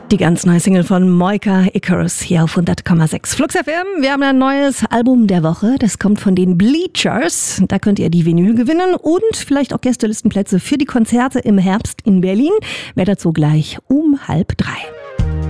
Die ganz neue Single von Moika Icarus hier auf 100,6 Flux FM. Wir haben ein neues Album der Woche. Das kommt von den Bleachers. Da könnt ihr die Vinyl gewinnen und vielleicht auch Gästelistenplätze für die Konzerte im Herbst in Berlin. Mehr dazu gleich um 2:30.